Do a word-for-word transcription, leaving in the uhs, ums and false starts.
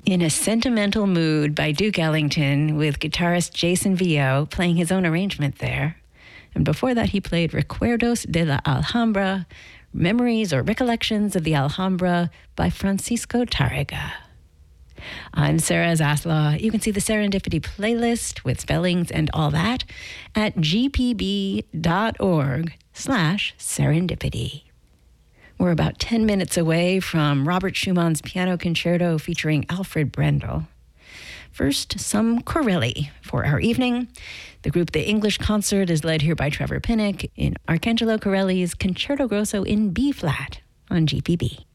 In a Sentimental Mood by Duke Ellington with guitarist Jason Vio playing his own arrangement there. And before that, he played Recuerdos de la Alhambra, Memories or Recollections of the Alhambra by Francisco Tárrega. I'm Sarah Zaslaw. You can see the Serendipity playlist with spellings and all that at gpb.org slash serendipity. We're about ten minutes away from Robert Schumann's Piano Concerto featuring Alfred Brendel. First, some Corelli for our evening. The group The English Concert is led here by Trevor Pinnock in Arcangelo Corelli's Concerto Grosso in B-flat on G P B.